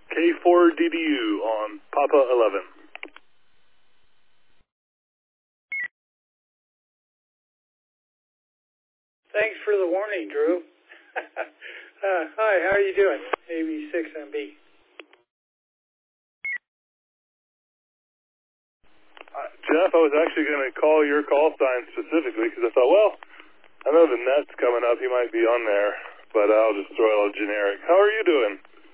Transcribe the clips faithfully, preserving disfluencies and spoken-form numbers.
K four D D U on Papa eleven. Thanks for the warning, Drew. uh, hi, how are you doing? A B six M B. Uh, Jeff, I was actually going to call your call sign specifically because I thought, well, I know the net's coming up. He might be on there, but I'll just throw out a generic. How are you doing?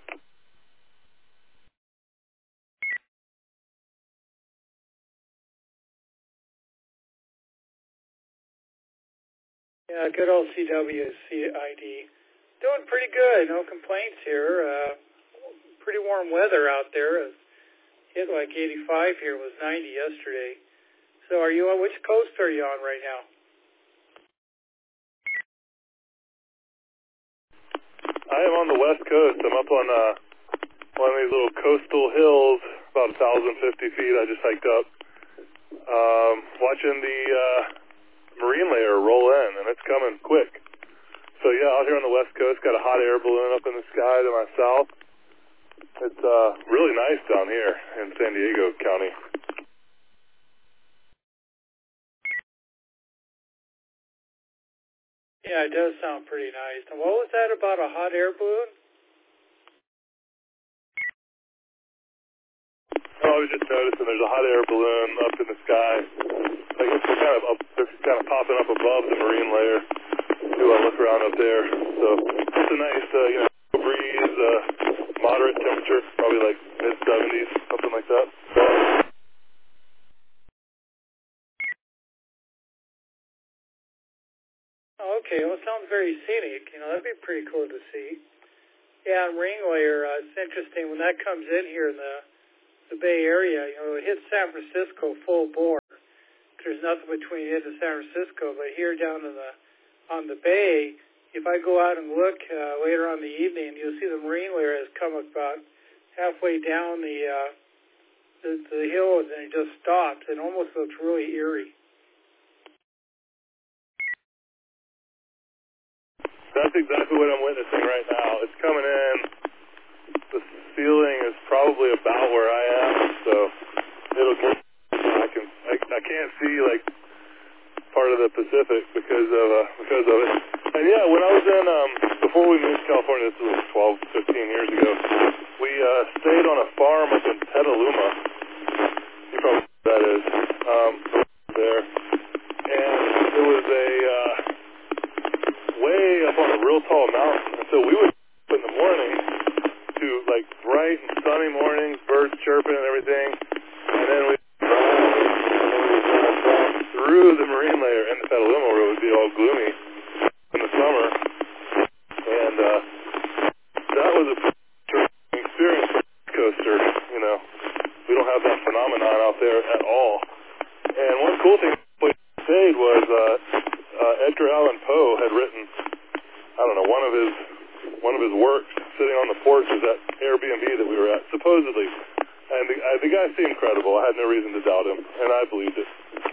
Yeah, good old C W C I D. Doing pretty good. No complaints here. Uh, pretty warm weather out there. It hit like eighty-five here. It was ninety yesterday. So are you on, which coast are you on right now? I am on the west coast. I'm up on uh, one of these little coastal hills, about one thousand fifty feet. I just hiked up, um, watching the uh, marine layer roll in, and it's coming quick. So yeah, out here on the west coast, got a hot air balloon up in the sky to my south. It's uh, really nice down here in San Diego County. Yeah, it does sound pretty nice. And what was that about a hot air balloon? Oh, I was just noticing there's a hot air balloon up in the sky. Like it's kind of up, it's kind of popping up above the marine layer. Do I look around up there? So it's a nice, uh, you know, breeze, uh, moderate temperature, probably like mid seventies, something like that. Oh, okay, well, it sounds very scenic. You know, that'd be pretty cool to see. Yeah, and ring layer, uh, it's interesting. When that comes in here in the, the Bay Area, you know, it hits San Francisco full bore. There's nothing between it and San Francisco, but here down in the on the bay, if I go out and look uh, later on in the evening, you'll see the marine layer has come about halfway down the uh, the, the hill, and then it just stops. It almost looks really eerie. That's exactly what I'm witnessing right now. It's coming in. The ceiling is probably about where I am, so it'll get. I can. I, I can't see like part of the Pacific because of uh, because of it. And yeah, when I was in um, before we moved to California, this was twelve, fifteen years ago. We uh, stayed on a farm up in Petaluma. You probably know what that is. Um, there, and it was a. Uh, way up on a real tall mountain. And so we would up in the morning to like bright and sunny mornings, birds chirping and everything. And then we would drive down through the marine layer in the Petaluma where it would be all gloomy in the summer. And uh, that was a interesting experience for a coaster. You know, we don't have that phenomenon out there at all. And one cool thing we stayed was uh, uh, Edgar Allan Poe had written, I don't know, one of his one of his works sitting on the porch of that Airbnb that we were at, supposedly. And the, uh, the guy seemed credible. I had no reason to doubt him, and I believed it.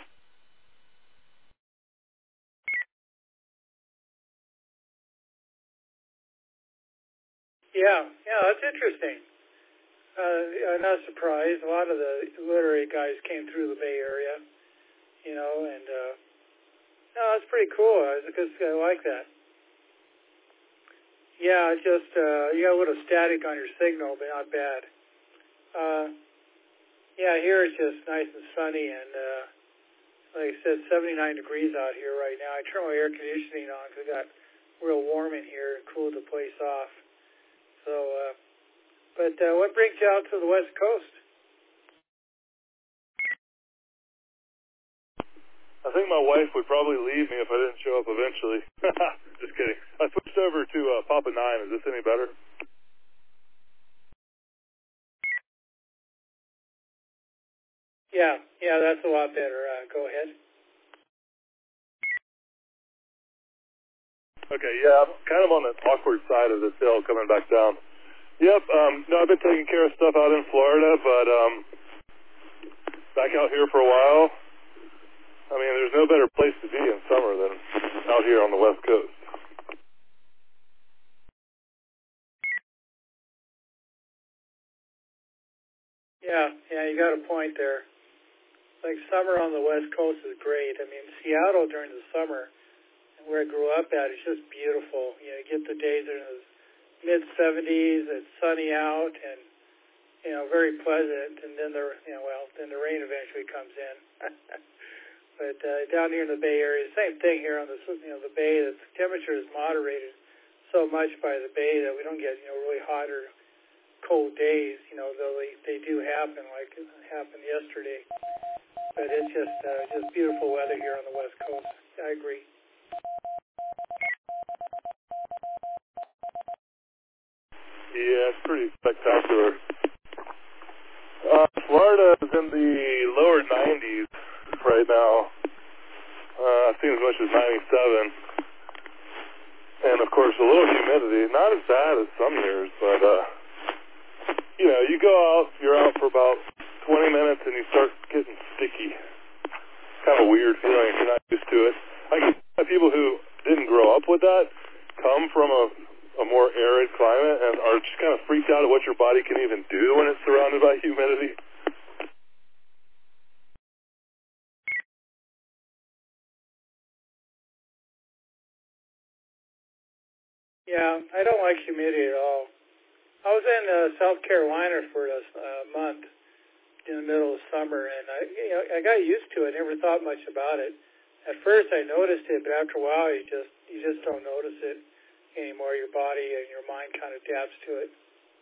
Yeah, yeah, that's interesting. Uh, I'm not surprised. A lot of the literary guys came through the Bay Area, you know, and uh, no, that's pretty cool. Because I like that. Yeah, it's just uh, you got a little static on your signal, but not bad. Uh, yeah, here it's just nice and sunny, and uh, like I said, seventy-nine degrees out here right now. I turned my air conditioning on because it got real warm in here and cooled the place off. So, uh, but uh, what brings you out to the West Coast? I think my wife would probably leave me if I didn't show up eventually. Just kidding. I switched over to uh, Papa nine. Is this any better? Yeah, yeah, that's a lot better. Uh, go ahead. Okay, yeah, I'm kind of on the awkward side of this hill coming back down. Yep, um, no, I've been taking care of stuff out in Florida, but um, back out here for a while. I mean, there's no better place to be in summer than out here on the West Coast. Yeah, yeah, you got a point there. Like summer on the West Coast is great. I mean, Seattle during the summer, where I grew up at, it's just beautiful. You know, you get the days in the mid seventies, it's sunny out, and you know, very pleasant. And then the, you know, well, then the rain eventually comes in. But uh, down here in the Bay Area, same thing here on the, you know, the Bay. The temperature is moderated so much by the Bay that we don't get, you know, really hot or cold days. You know, though they, they do happen, like it happened yesterday. But it's just uh, just beautiful weather here on the West Coast. I agree. Yeah, it's pretty spectacular. Uh, Florida is in the lower nineties right now. Uh, I've seen as much as ninety-seven. And, of course, a little humidity. Not as bad as some years, but, uh, you know, you go out, you're out for about twenty minutes, and you start getting sticky. Kind of weird feeling if you're not used to it. I can have people who didn't grow up with that come from a, a more arid climate and are just kind of freaked out at what your body can even do when it's surrounded by humidity. Yeah, I don't like humidity at all. I was in uh, South Carolina for a uh, month in the middle of summer, and I, you know, I got used to it. Never thought much about it. At first, I noticed it, but after a while, you just you just don't notice it anymore. Your body and your mind kind of adapts to it.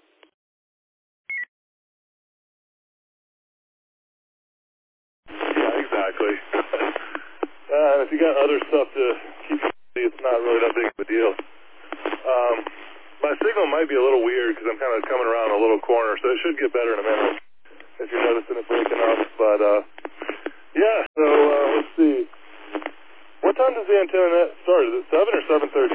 Yeah, exactly. uh, if you got other stuff to keep you busy, it's not really that big of a deal. Um, my signal might be a little weird because I'm kind of coming around a little corner, so it should get better in a minute if you're noticing it breaking up. But, uh, yeah, so uh, let's see. What time does the antenna net start? Is it seven or seven thirty?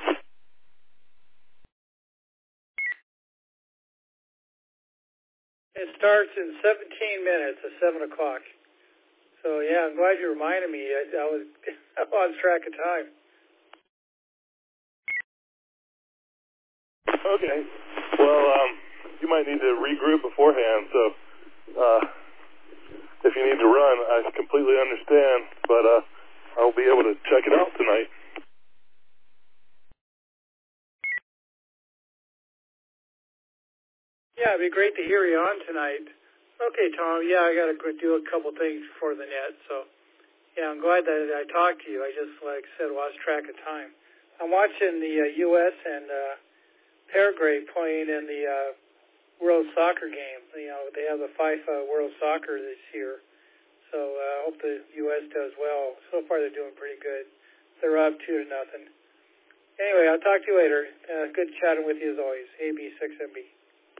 It starts in seventeen minutes at seven o'clock. So, yeah, I'm glad you reminded me. I, I was I lost track of time. Okay. Well, um, you might need to regroup beforehand, so uh, if you need to run, I completely understand, but uh, I'll be able to check it out tonight. Yeah, it'd be great to hear you on tonight. Okay, Tom. Yeah, I got to do a couple things before the net. So, yeah, I'm glad that I talked to you. I just, like I said, lost track of time. I'm watching the uh, U S and uh, Paraguay playing in the uh, World Soccer game. You know, they have the FIFA World Soccer this year. So I uh, hope the U S does well. So far, they're doing pretty good. They're up two to nothing. Anyway, I'll talk to you later. Uh, good chatting with you as always. A B six M B.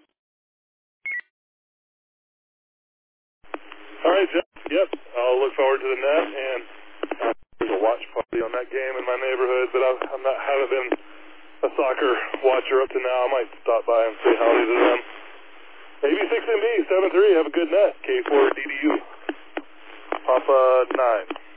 All right, Jeff. Yep, I'll look forward to the net, and uh, there's a watch party on that game in my neighborhood, but I've, I'm not haven't been a soccer watcher up to now. I might stop by and say howdy to them. A B six M B seven three. Have a good net. K four D D U. Papa nine.